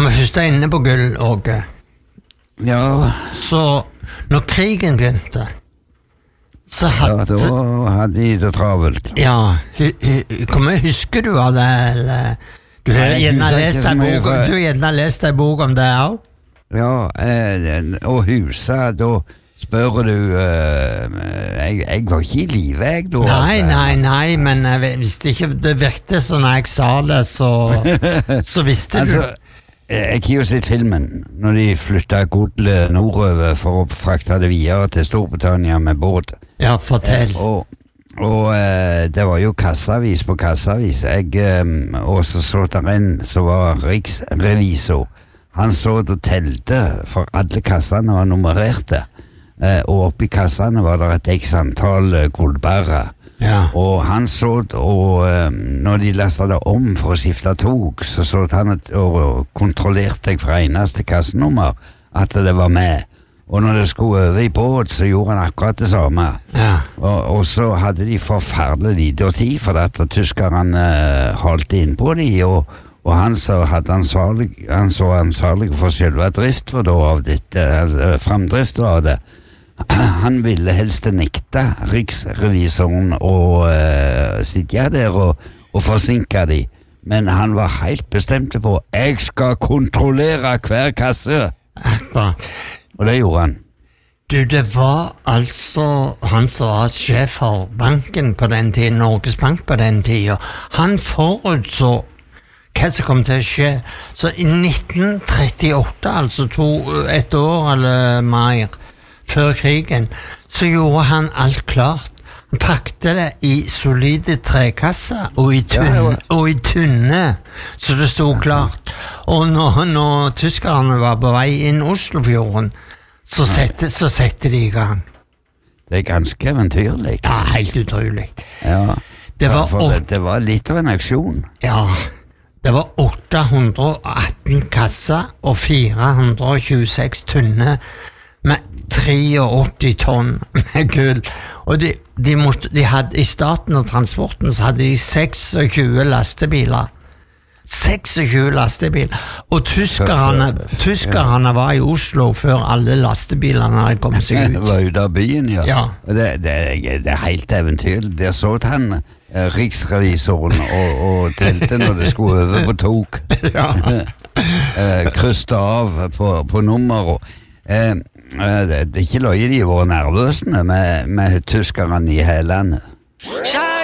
Når vi først inne på gull, Åge. Ja. Så når krigen begynte, så da hadde de det travelt. Ja, hvor mye husker du av det, eller? Du har gjerne lest en bok om det også? Ja, og huset, da spør du jeg var ikke i livet, jeg da. Nei, men hvis det ikke det virkte så når jeg sa det, så visste du. Jeg har jo sett filmen når de flyttet Godle nordover for å frakte det videre til Storbritannia med båt. Ja, fortell. Og det var jo kassavis på kassavis. Og så der en som var riksrevisor. Han så og telte, for alle kassene var nummererte. Og oppi kassene var det et x antall gullbærer. Ja. Og han så, og når de lastet det om for å skifte tog, så han og kontrollerte jeg fra eneste kassenummer at det var med. Og når det skulle over i båt, så gjorde han akkurat det samme. Ja. Og så hadde de forferdelig lite tid, for at tyskerne holdt inn på de, og han så hadde ansvarlig for selve driften av dette, framdriften av det. Han ville helst nekte riksrevisoren å sitte der og forsinke de, men han var helt bestemt på jeg skal kontrollere hver kasse. Og det gjorde han. Du, det var altså han som var sjef for banken på den tiden, Norges Bank på den tiden. Han forutså hva som kom til å skje. Så i 1938, altså et år eller mer før krigen, så gjorde han alt klart. Han pakte det i solide trekasser og i tunne, så det stod klart. Og når tyskerne var på vei inn Oslofjorden, så sette de i gang. Det ganske eventyrlig. Ja, helt utrolig. Ja, det var litt av en aksjon. Ja, det var 818 kasser og 426 tunne med 83 tonn med gull. Og de hadde, i starten av transporten så hadde de 26 lastebiler. 26 lastebiler. Og tyskerne var i Oslo før alle lastebilene hadde kommet seg ut. Det var ut av byen, ja. Det er helt eventyrlig. Der så han riksrevisoren og telte når det skulle over på tog. Krysset av på nummer. Det er ikke løye de var nervøsene med tyskerne i hele landet.